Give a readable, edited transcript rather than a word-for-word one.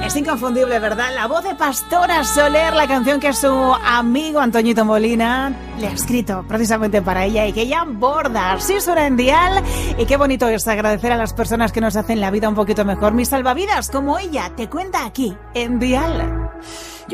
Es inconfundible, ¿verdad? La voz de Pastora Soler, la canción que su amigo Antoñito Molina le ha escrito precisamente para ella y que ella borda. Así suena en Dial. Y qué bonito es agradecer a las personas que nos hacen la vida un poquito mejor. Mis salvavidas, como ella, te cuenta aquí en Dial.